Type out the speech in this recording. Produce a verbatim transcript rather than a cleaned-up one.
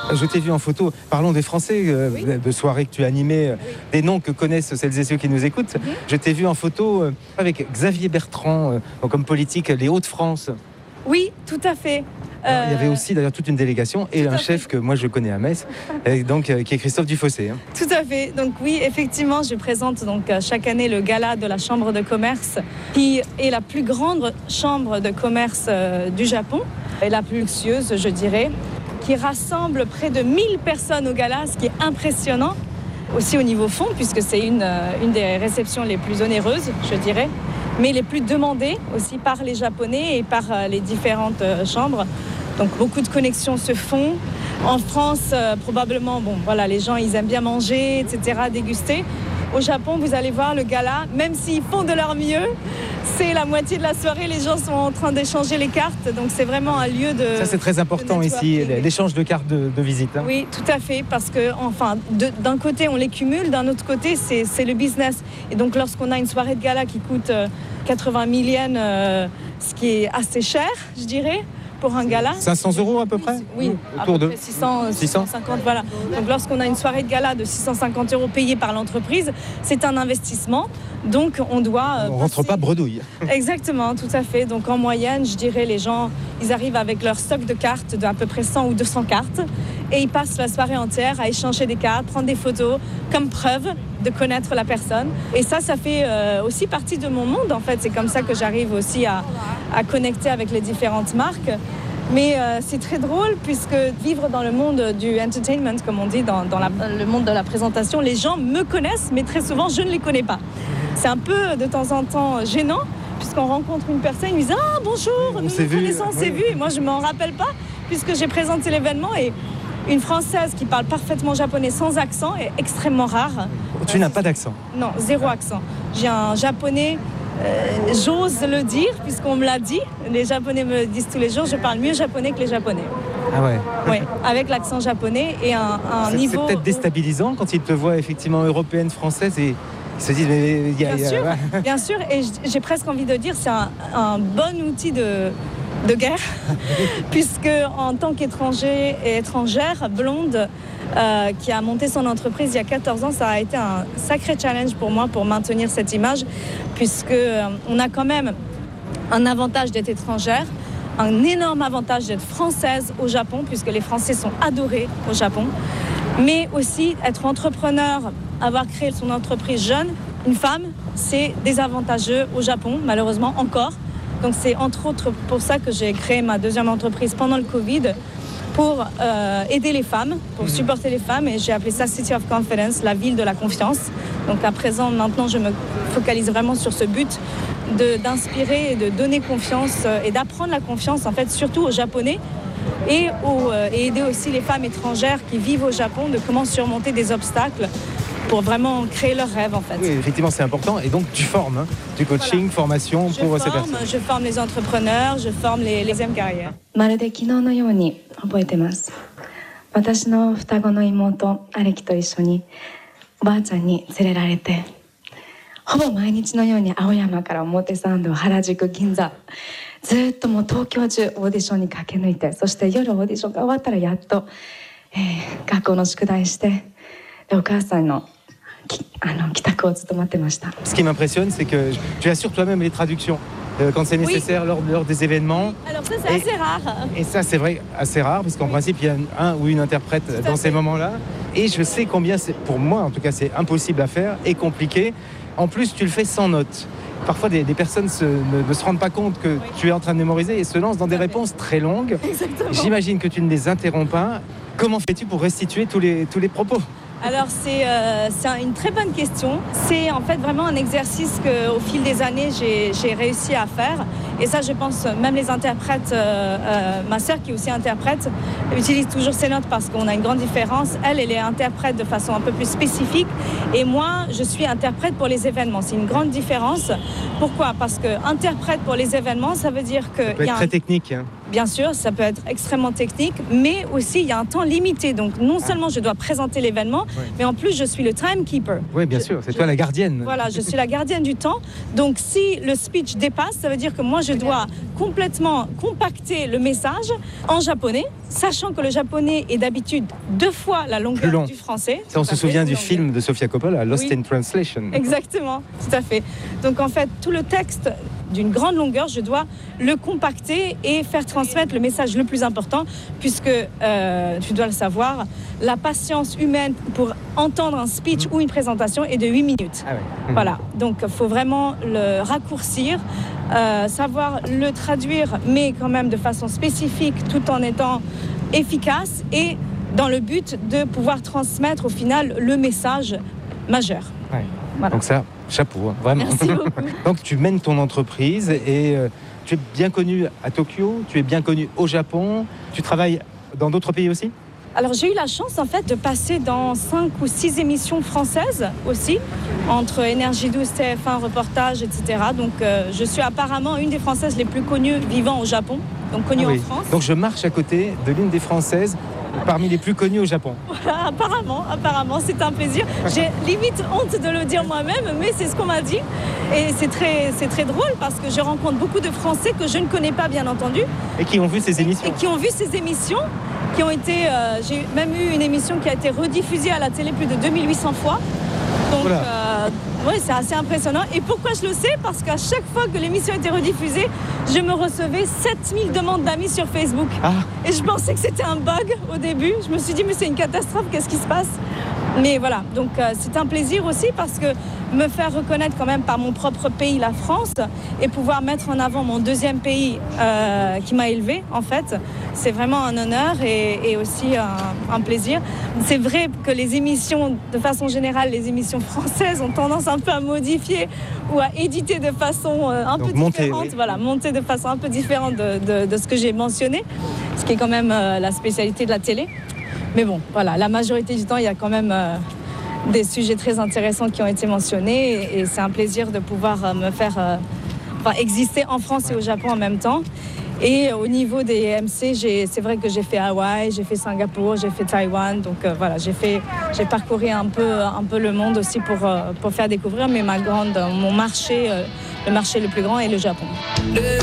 Je t'ai vu en photo, parlons des Français, euh, oui. de soirées que tu animais, oui. des noms que connaissent celles et ceux qui nous écoutent. Mm-hmm. Je t'ai vu en photo euh, avec Xavier Bertrand, euh, comme politique, les Hauts-de-France. Oui, tout à fait. Alors, il y avait aussi d'ailleurs toute une délégation et un chef que moi je connais à Metz, et donc, euh, qui est Christophe Dufossé. Hein. Tout à fait. Donc oui, effectivement, je présente donc chaque année le gala de la Chambre de commerce, qui est la plus grande chambre de commerce euh, du Japon, et la plus luxueuse, je dirais, qui rassemble près de mille personnes au gala, ce qui est impressionnant. Aussi au niveau fond, puisque c'est une, une des réceptions les plus onéreuses, je dirais, mais les plus demandées aussi par les Japonais et par les différentes chambres. Donc beaucoup de connexions se font. En France, euh, probablement, bon, voilà, les gens, ils aiment bien manger, et cetera, déguster. Au Japon, vous allez voir le gala, même s'ils font de leur mieux, c'est la moitié de la soirée, les gens sont en train d'échanger les cartes. Donc c'est vraiment un lieu de... Ça, c'est très important ici, l'échange de cartes de, de visite. Hein. Oui, tout à fait, parce que, enfin, de, d'un côté, on les cumule, d'un autre côté, c'est, c'est le business. Et donc, lorsqu'on a une soirée de gala qui coûte euh, quatre-vingt mille yens, euh, ce qui est assez cher, je dirais, pour un gala. cinq cents euros à peu près. Oui, autour de six cents, six cent cinquante, voilà. Donc lorsqu'on a une soirée de gala de six cent cinquante euros payée par l'entreprise, c'est un investissement. Donc on doit... On ne rentre pas bredouille. Exactement, tout à fait. Donc en moyenne, je dirais, les gens, ils arrivent avec leur stock de cartes d'à peu près cent ou deux cents cartes et ils passent la soirée entière à échanger des cartes, prendre des photos comme preuve de connaître la personne. Et ça, ça fait euh, aussi partie de mon monde, en fait. C'est comme ça que j'arrive aussi à, à connecter avec les différentes marques. Mais euh, c'est très drôle puisque vivre dans le monde du entertainment, comme on dit, dans, dans la, le monde de la présentation, les gens me connaissent, mais très souvent, je ne les connais pas. C'est un peu, de temps en temps, gênant, puisqu'on rencontre une personne, ils me disent « Ah, bonjour, on nous nous connaissons, on s'est vu. » Et moi, je ne m'en rappelle pas, puisque j'ai présenté l'événement. Et une Française qui parle parfaitement japonais sans accent est extrêmement rare. Tu euh, n'as pas d'accent? Non, zéro accent. J'ai un japonais... Euh, j'ose le dire puisqu'on me l'a dit. Les Japonais me le disent tous les jours. Je parle mieux japonais que les Japonais. Ah ouais. Ouais, avec l'accent japonais et un, un c'est, niveau. C'est peut-être déstabilisant quand ils te voient effectivement européenne, française et ils se disent mais il y a. Bien y a, sûr, ouais. bien sûr. Et j'ai presque envie de dire c'est un, un bon outil de. de guerre, puisque en tant qu'étranger et étrangère blonde euh, qui a monté son entreprise il y a quatorze ans, ça a été un sacré challenge pour moi pour maintenir cette image, puisque euh, on a quand même un avantage d'être étrangère, un énorme avantage d'être française au Japon, puisque les Français sont adorés au Japon, mais aussi être entrepreneur, avoir créé son entreprise jeune, une femme, c'est désavantageux au Japon, malheureusement encore. Donc c'est entre autres pour ça que j'ai créé ma deuxième entreprise pendant le Covid, pour euh, aider les femmes, pour mmh. supporter les femmes, et j'ai appelé ça City of Confidence, la ville de la confiance. Donc à présent, maintenant, je me focalise vraiment sur ce but de, d'inspirer et de donner confiance euh, et d'apprendre la confiance, en fait, surtout aux Japonais et, aux, euh, et aider aussi les femmes étrangères qui vivent au Japon de comment surmonter des obstacles pour vraiment créer leur rêve, en fait. Oui, effectivement, c'est important. Et donc, tu formes, hein, du coaching, voilà. formation je pour forme, ces personnes. Je forme les entrepreneurs, je forme les, les deuxième carrières. まるで昨日のように覚えてます。私の双子の妹、アレキと一緒におばあちゃんに連れられて、ほぼ毎日のように青山から表参道、原宿、銀座、ずっともう東京中オーディションに駆け抜いて、そして夜オーディションが終わったらやっと、えー、学校の宿題して、でお母さんの Ce qui m'impressionne, c'est que tu assures toi-même les traductions euh, quand c'est nécessaire oui. lors, lors des événements. Alors ça, c'est et, assez rare. Et ça, c'est vrai, assez rare, parce qu'en oui. principe, il y a un ou une interprète Tout dans ces moments-là. Et je sais combien, c'est, pour moi, en tout cas, c'est impossible à faire et compliqué. En plus, tu le fais sans notes. Parfois, des, des personnes se, ne, ne se rendent pas compte que oui. tu es en train de mémoriser et se lancent dans des réponses très longues. Exactement. J'imagine que tu ne les interromps pas. Comment fais-tu pour restituer tous les, tous les propos ? Alors c'est, euh, c'est une très bonne question. C'est en fait vraiment un exercice qu'au fil des années j'ai, j'ai réussi à faire. Et ça, je pense, même les interprètes, euh, euh, ma sœur qui est aussi interprète, utilise toujours ses notes parce qu'on a une grande différence. Elle, elle est interprète de façon un peu plus spécifique. Et moi, je suis interprète pour les événements. C'est une grande différence. Pourquoi ? Parce que interprète pour les événements, ça veut dire que... Ça peut être y a très un... technique. Hein. bien sûr, ça peut être extrêmement technique, mais aussi il y a un temps limité. Donc non seulement je dois présenter l'événement, Oui. mais en plus je suis le timekeeper. Oui, bien Je- sûr, c'est je- toi la gardienne. Voilà, je suis la gardienne du temps. Donc si le speech dépasse, ça veut dire que moi je dois complètement compacter le message en japonais, sachant que le japonais est d'habitude deux fois la Plus longueur long. du français. Ça, on Tout à se fait, souvient plus du longueur. film de Sofia Coppola, Lost Oui. in Translation. Exactement, tout à fait. Donc en fait, tout le texte d'une grande longueur, je dois le compacter et faire transmettre le message le plus important, puisque, euh, tu dois le savoir, la patience humaine pour entendre un speech ou une présentation est de huit minutes. Ah ouais. Voilà, donc il faut vraiment le raccourcir, euh, savoir le traduire, mais quand même de façon spécifique, tout en étant efficace et dans le but de pouvoir transmettre au final le message majeur. Ouais. Voilà. Donc ça, chapeau, hein, vraiment. Merci beaucoup. Donc tu mènes ton entreprise et euh, tu es bien connu à Tokyo, tu es bien connu au Japon, tu travailles dans d'autres pays aussi? Alors j'ai eu la chance en fait de passer dans cinq ou six émissions françaises aussi, entre Énergie douze, T F un, reportage, et cetera. Donc euh, je suis apparemment une des Françaises les plus connues vivant au Japon, donc connue Oui. en France. Donc je marche à côté de l'une des Françaises parmi les plus connues au Japon. Voilà, apparemment, apparemment, c'est un plaisir. J'ai limite honte de le dire moi-même, mais c'est ce qu'on m'a dit. Et c'est très, c'est très drôle parce que je rencontre beaucoup de Français que je ne connais pas, bien entendu, Et qui ont vu ces émissions. et qui ont vu ces émissions, qui ont été... euh, j'ai même eu une émission qui a été rediffusée à la télé plus de deux mille huit cents fois. Donc, Oula. euh, ouais, c'est assez impressionnant. Et pourquoi je le sais? Parce qu'à chaque fois que l'émission était rediffusée, je me recevais sept mille demandes d'amis sur Facebook. Ah, Et je pensais que c'était un bug au début. Je me suis dit, mais c'est une catastrophe, qu'est-ce qui se passe? Mais voilà, donc euh, c'est un plaisir aussi parce que me faire reconnaître quand même par mon propre pays, la France, et pouvoir mettre en avant mon deuxième pays euh, qui m'a élevé, en fait, c'est vraiment un honneur et, et aussi un, un plaisir. C'est vrai que les émissions, de façon générale, les émissions françaises ont tendance un peu à modifier ou à éditer de façon euh, un Donc peu monter, différente, oui. voilà, monter de façon un peu différente de, de, de ce que j'ai mentionné, ce qui est quand même euh, la spécialité de la télé. Mais bon, voilà, la majorité du temps, il y a quand même euh, des sujets très intéressants qui ont été mentionnés et, et c'est un plaisir de pouvoir euh, me faire euh, enfin, exister en France et au Japon en même temps. Et au niveau des M C, j'ai, c'est vrai que j'ai fait Hawaï, j'ai fait Singapour, j'ai fait Taïwan. Donc euh, voilà, j'ai, fait, j'ai parcouru un peu, un peu le monde aussi pour, euh, pour faire découvrir. Mais ma grande, mon marché, euh, le marché le plus grand est le Japon.